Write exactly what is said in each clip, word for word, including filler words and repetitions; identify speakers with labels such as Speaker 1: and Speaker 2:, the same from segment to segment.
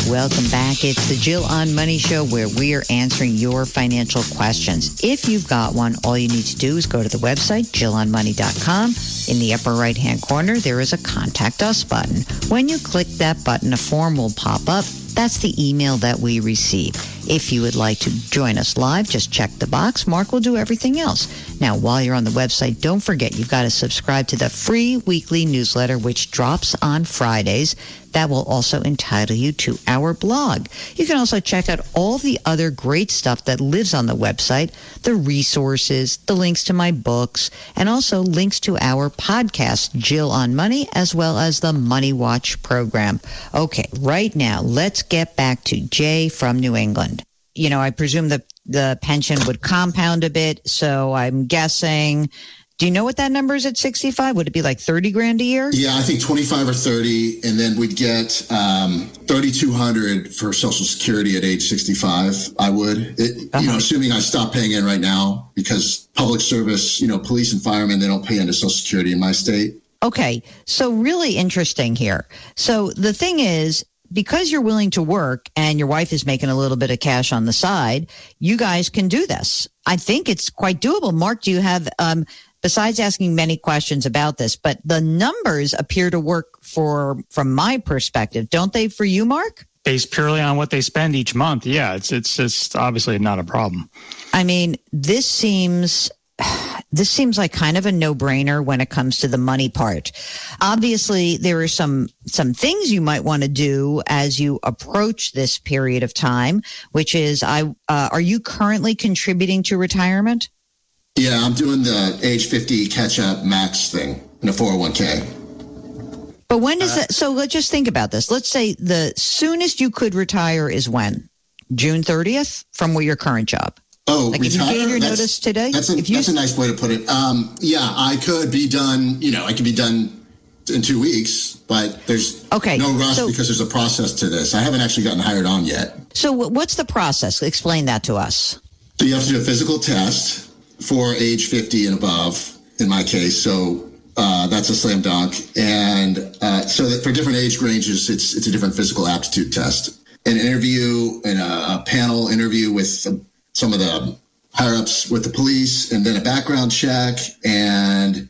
Speaker 1: Welcome back. It's the Jill on Money Show, where we are answering your financial questions. If you've got one, all you need to do is go to the website, jill on money dot com. In the upper right-hand corner, there is a Contact Us button. When you click that button, a form will pop up. That's the email that we receive. If you would like to join us live, just check the box. Mark will do everything else. Now, while you're on the website, don't forget you've got to subscribe to the free weekly newsletter, which drops on Fridays. That will also entitle you to our blog. You can also check out all the other great stuff that lives on the website, the resources, the links to my books, and also links to our podcast, Jill on Money, as well as the Money Watch program. Okay, right now, let's get back to Jay from New England. You know, I presume that the pension would compound a bit, so I'm guessing... Do you know what that number is at sixty-five? Would it be like thirty grand a year?
Speaker 2: Yeah, I think twenty-five or thirty, and then we'd get um, thirty-two hundred for Social Security at age sixty-five. I would, it, uh-huh. you know, assuming I stop paying in right now, because public service, you know, police and firemen, they don't pay into Social Security in my state.
Speaker 1: Okay, so really interesting here. So the thing is, because you're willing to work and your wife is making a little bit of cash on the side, you guys can do this. I think it's quite doable. Mark, do you have, um, besides asking many questions about this, but the numbers appear to work for, from my perspective, don't they for you, Mark?
Speaker 3: Based purely on what they spend each month. Yeah, it's, it's just obviously not a problem.
Speaker 1: I mean, this seems... This seems like kind of a no-brainer when it comes to the money part. Obviously, there are some some things you might want to do as you approach this period of time, which is, I uh, are you currently contributing to retirement?
Speaker 2: Yeah, I'm doing the age fifty catch-up max thing in a four oh one k.
Speaker 1: But when is uh, that? So let's just think about this. Let's say the soonest you could retire is when? June thirtieth from your current job?
Speaker 2: Oh,
Speaker 1: like
Speaker 2: retire?
Speaker 1: If you gave your
Speaker 2: that's,
Speaker 1: notice today?
Speaker 2: That's, a,
Speaker 1: if you,
Speaker 2: that's a nice way to put it. Um, yeah, I could be done, you know, I could be done in two weeks, but there's
Speaker 1: okay,
Speaker 2: no rush
Speaker 1: so,
Speaker 2: because there's a process to this. I haven't actually gotten hired on yet.
Speaker 1: So what's the process? Explain that to us.
Speaker 2: So you have to do a physical test for age fifty and above, in my case. So uh, that's a slam dunk. And uh, so that for different age ranges, it's it's a different physical aptitude test. An interview and a, a panel interview with the, some of the higher-ups with the police, and then a background check, and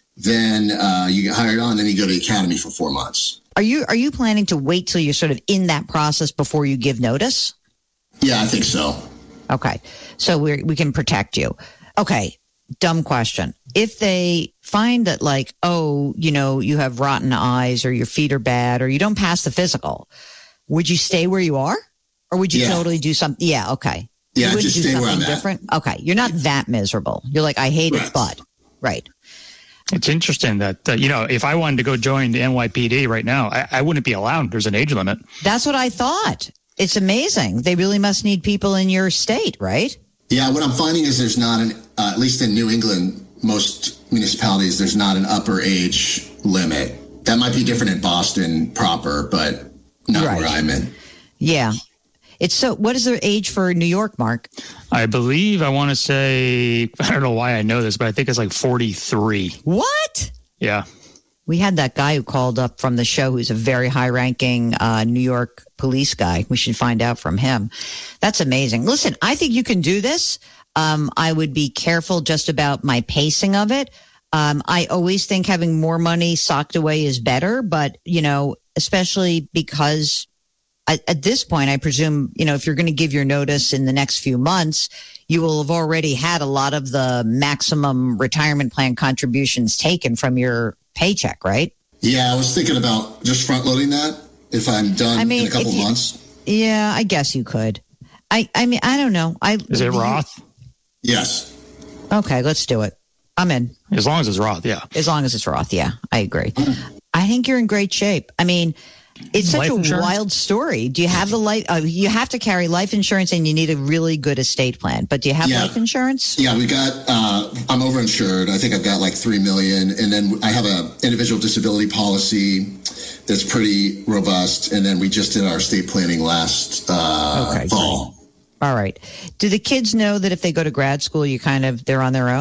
Speaker 2: then uh, you get hired on, then you go to the academy for four months.
Speaker 1: Are you are you planning to wait till you're sort of in that process before you give notice?
Speaker 2: Yeah, I think so.
Speaker 1: Okay, so we we can protect you. Okay, dumb question. If they find that, like, oh, you know, you have rotten eyes, or your feet are bad, or you don't pass the physical, would you stay where you are, or would you yeah. totally do something? Yeah, okay.
Speaker 2: Yeah, just stay where I'm at.
Speaker 1: Different? Okay, you're not that miserable. You're like, I hate
Speaker 2: right.
Speaker 1: it, but right.
Speaker 3: It's interesting that, uh, you know, if I wanted to go join the N Y P D right now, I, I wouldn't be allowed. There's an age limit.
Speaker 1: That's what I thought. It's amazing. They really must need people in your state, right?
Speaker 2: Yeah, what I'm finding is there's not an, uh, at least in New England, most municipalities, there's not an upper age limit. That might be different in Boston proper, but not right. where I'm in.
Speaker 1: Yeah. It's so, what is the age for New York, Mark?
Speaker 3: I believe, I want to say, I don't know why I know this, but I think it's like forty-three.
Speaker 1: What?
Speaker 3: Yeah.
Speaker 1: We had that guy who called up from the show who's a very high-ranking uh, New York police guy. We should find out from him. That's amazing. Listen, I think you can do this. Um, I would be careful just about my pacing of it. Um, I always think having more money socked away is better, but, you know, especially because at, at this point, I presume, you know, if you're going to give your notice in the next few months, you will have already had a lot of the maximum retirement plan contributions taken from your paycheck, right?
Speaker 2: Yeah, I was thinking about just front loading that if I'm done I mean, in a couple you, months.
Speaker 1: Yeah, I guess you could. I, I mean, I don't know. I
Speaker 3: Is it Roth?
Speaker 2: Yes.
Speaker 1: Okay, let's do it. I'm in.
Speaker 3: As long as it's Roth, yeah.
Speaker 1: As long as it's Roth, yeah. I agree. Mm. I think you're in great shape. I mean, it's such life a insurance? wild story. Do you have the life? Uh, you have to carry life insurance, and you need a really good estate plan. But do you have
Speaker 2: yeah.
Speaker 1: life insurance?
Speaker 2: Yeah, we got. Uh, I'm overinsured. I think I've got like three million, and then I have a individual disability policy that's pretty robust. And then we just did our estate planning last uh, okay, fall.
Speaker 1: Great. All right. Do the kids know that if they go to grad school, you kind of they're on their own?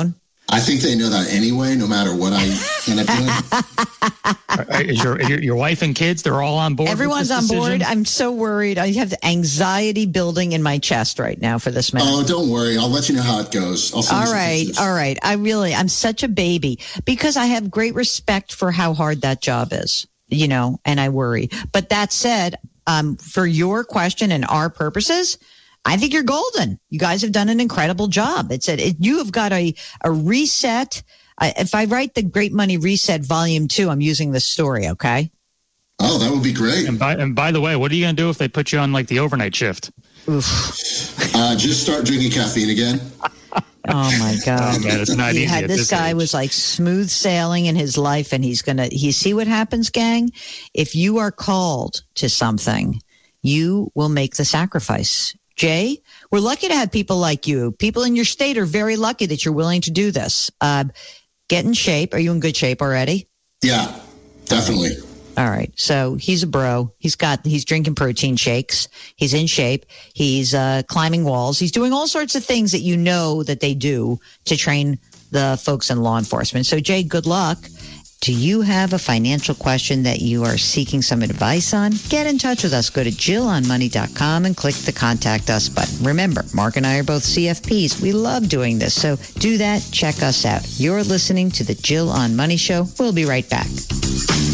Speaker 2: I think they know that anyway, no matter what I end up
Speaker 3: doing. Is your, your your wife and kids, they're all on board?
Speaker 1: Everyone's on
Speaker 3: decision?
Speaker 1: board. I'm so worried. I have the anxiety building in my chest right now for this man.
Speaker 2: Oh, don't worry. I'll let you know how it goes. I'll
Speaker 1: all right. All right. I really, I'm such a baby because I have great respect for how hard that job is, you know, and I worry. But that said, um, for your question and our purposes, I think you're golden. You guys have done an incredible job. It's a, it, you have got a, a reset. I, if I write the Great Money Reset Volume Two, I'm using this story. Okay.
Speaker 2: Oh, that would be great.
Speaker 3: And by, and by the way, what are you going to do if they put you on like the overnight shift?
Speaker 2: Oof. Uh, just start drinking caffeine again.
Speaker 1: Oh my God!
Speaker 3: Oh, man, it's not
Speaker 1: he
Speaker 3: easy
Speaker 1: had
Speaker 3: at
Speaker 1: this,
Speaker 3: this
Speaker 1: guy
Speaker 3: age.
Speaker 1: was like smooth sailing in his life, and he's gonna. He see what happens, gang. If you are called to something, you will make the sacrifice. Jay, we're lucky to have people like you. People in your state are very lucky that you're willing to do this. Uh, get in shape. Are you in good shape already?
Speaker 2: Yeah, definitely.
Speaker 1: All right. So he's a bro. He's got, he's drinking protein shakes. He's in shape. He's uh, climbing walls. He's doing all sorts of things that you know that they do to train the folks in law enforcement. So Jay, good luck. Do you have a financial question that you are seeking some advice on? Get in touch with us. Go to jill on money dot com and click the contact us button. Remember, Mark and I are both C F Ps. We love doing this. So do that. Check us out. You're listening to the Jill on Money Show. We'll be right back.